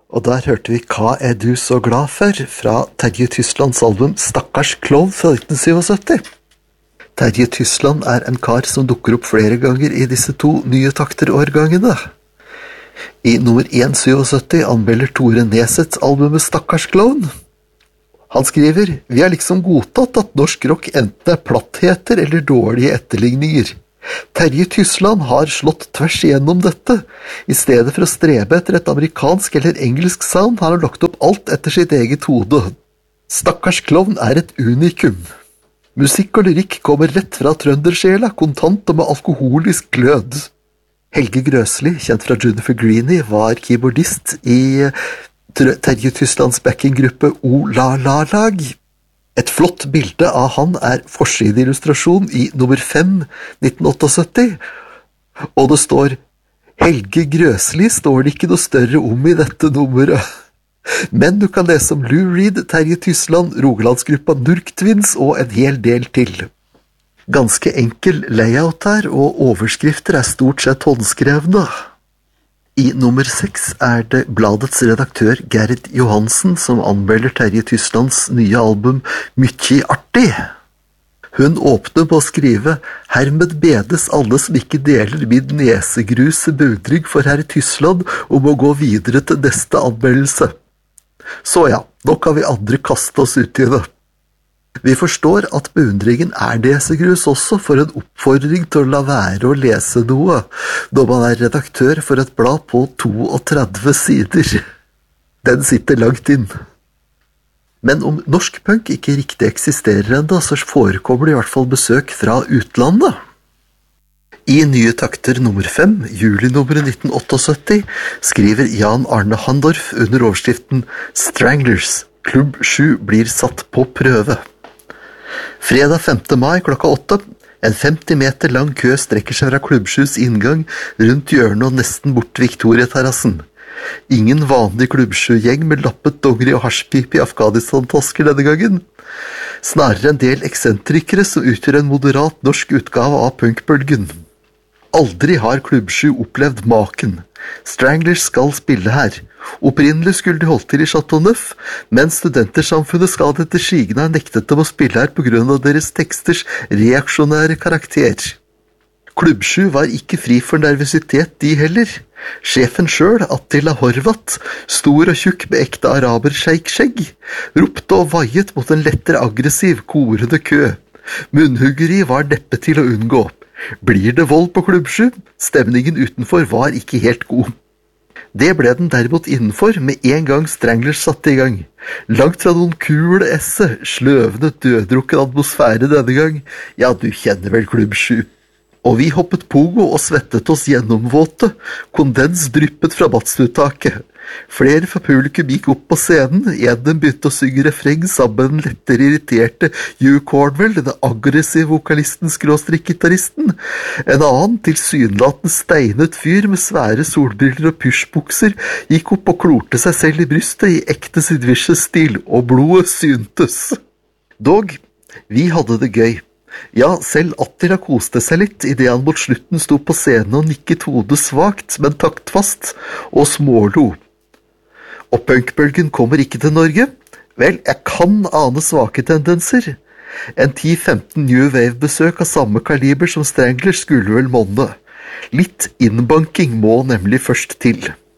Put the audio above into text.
Og der hørte vi Hva er du så glad for? Fra Terje Tyslands album Stakkars klovn fra 1977. Terje Tysland er en kar som dukker opp flere ganger i disse to nye takterårgangene. I nummer 177 anmelder Tore Nesets albumet Stakkars klovn. Han skriver, vi har liksom godtatt at norsk rock enten er plattheter eller dårlige etterligninger. Terje Tysland har slått tvers igjennom dette. I stedet for å strebe etter et amerikansk eller engelsk sound har han lagt opp alt etter sitt eget hode. Stakkars klovn er et unikum. Musikk og lyrikk kommer rett fra trøndersjela, kontant og med alkoholisk glød. Helge Grøsli, kjent fra Jennifer Greenie, var keyboardist i Terje Tyslands backinggruppe O La La Lag. Et flott bilde av han er forsideillustrasjon i nummer 5, 1978, og det står Helge Grøsli står det ikke noe større om i dette nummeret. Men du kan lese om Lou Reed, Terje Tysland, Rogalandsgruppa Nurk Twins og en hel del til. Ganske enkel layout her, og overskrifter er stort sett håndskrevne. I nummer 6 er det bladets redaktør Gerd Johansen som anmelder Terje Tyslands nye album Mykje artig. Hun åpner på å skrive «Hermed bedes alle som ikke deler min nesegruse beundring for herr Tysland om å gå videre til neste anmeldelse». Så ja, nå kan vi andre kaste oss ut i det. Vi forstår at beundringen er nesegrus også for en oppfordring til å la være å lese noe, når man er redaktør for et blad på 32 sider. Den sitter langt inn. Men om norsk punk ikke riktig eksisterer enda, så forekommer det i hvert fall besøk fra utlandet. I Nye takter nummer 5, julinummeret 1978, skriver Jan Arne Handorf under overskriften «Stranglers, Klubb 7 blir satt på prøve». Fredag 5. mai klokka 8. En 50 meter lang kø strekker seg fra klubbsjus inngang rundt hjørnet og nesten bort til Victoria-terrassen. Ingen vanlig klubbsjugjeng med lappet dongeri og hasjpipe i Afghanistan-tasker denne gangen. Snarere en del eksentrikere som utgjør en moderat norsk utgave av punkbølgen. Aldri har klubbsju opplevd maken. Stranglers skal spille her. Opprinnelig skulle de holdt til i Chateau Neuf, men studentersamfunnet skal etter sigende ha nektet dem å spille her på grunn av deres teksters reaksjonære karakter. Klubbsju var ikke fri for nervøsitet de heller. Sjefen selv, Attila Horvat, stor og tjukk med ekte araber-sjeik-skjegg, ropte og vaiet mot en lettere aggressiv, korende kø. Munnhuggeri var neppe til å unngå. Blir det vold på klubbsju? Stemningen utenfor var ikke helt god. Det ble den derimot innenfor med en gang Stranglers satte i gang. Langt fra noen kule esse, sløvende døddrukken atmosfære denne gang. Ja, du kjenner vel klubbsju. Og vi hoppet pogo og svettet oss gjennomvåte. Kondens dryppet fra badstuetaket. Flere fra publikum gikk opp på scenen. En av dem begynte å synge refreng sammen med den lettere irriterte Hugh Cornwell, den aggressive vokalisten-gitaristen. En annen, tilsynelatende steinet fyr med svære solbriller og pysjbukser, gikk opp og klorte seg selv i brystet i ekte Sid Vicious-stil, og blodet syntes. Dog, vi hadde det gøy. Ja, selv Attila koste seg litt i det han mot slutten sto på scenen og nikket hodet svagt, men taktfast, og smålo. Og punkbølgen kommer ikke til Norge? Vel, jeg kan ane svake tendenser. En 10-15 New Wave-besøk av samme kaliber som Stranglers skulle vel monne. Litt innbanking må nemlig først til.